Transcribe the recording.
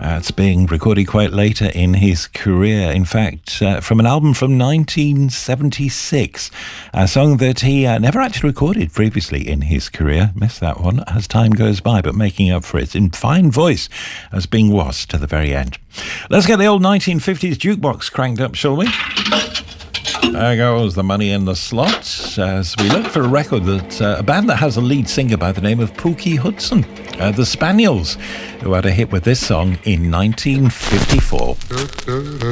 It's being recorded quite later in his career. In fact, from an album from 1976, a song that he never actually recorded previously in his career. Missed that one as time goes by, but making up for it in fine voice as Bing was to the very end. Let's get the old 1950s jukebox cranked up, shall we? There goes the money in the slot as we look for a record that a band that has a lead singer by the name of Pookie Hudson, the Spaniels, who had a hit with this song in 1954.